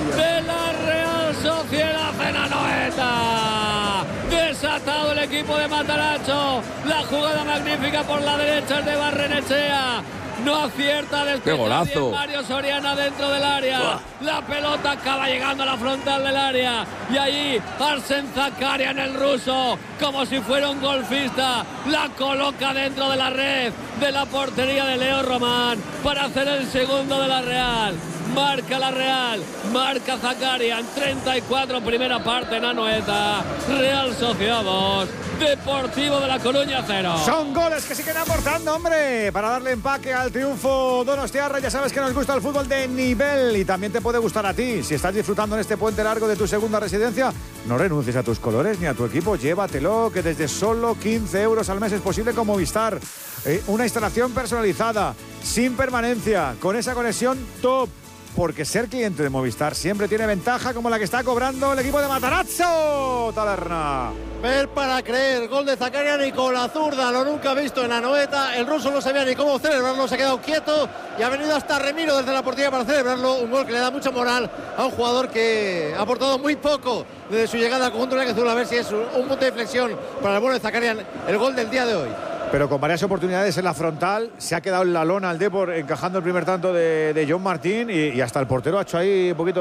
de la Real Sociedad en Anoeta. Desatado el equipo de Matarazzo. La jugada magnífica por la derecha es de Barrenechea. No acierta después Mario Soriano dentro del área. La pelota acaba llegando a la frontal del área. Y allí Arsen Zakaria en el ruso, como si fuera un golfista, la coloca dentro de la red de la portería de Leo Román para hacer el segundo de la Real. Marca la Real, marca Zakaria en 34, primera parte en Anoeta. Real Sociedad 2, Deportivo de La Coruña 0. Son goles que siguen aportando, hombre, para darle empaque al triunfo donostiarra. Ya sabes que nos gusta el fútbol de nivel y también te puede gustar a ti. Si estás disfrutando en este puente largo de tu segunda residencia, no renuncies a tus colores ni a tu equipo. Llévatelo, que desde solo 15 euros al mes es posible con Movistar. Una instalación personalizada, sin permanencia, con esa conexión top. Porque ser cliente de Movistar siempre tiene ventaja como la que está cobrando el equipo de Matarazzo. Taberna. Ver para creer, gol de Zakaria y con la zurda, lo nunca visto en Anoeta. El ruso no sabía ni cómo celebrarlo, se ha quedado quieto y ha venido hasta Remiro desde la portería para celebrarlo. Un gol que le da mucha moral a un jugador que ha aportado muy poco desde su llegada al conjunto azul. A ver si es un punto de inflexión para el bueno de Zakaria, el gol del día de hoy. Pero con varias oportunidades en la frontal, se ha quedado en la lona el Depor encajando el primer tanto de John Martín y hasta el portero ha hecho ahí un poquito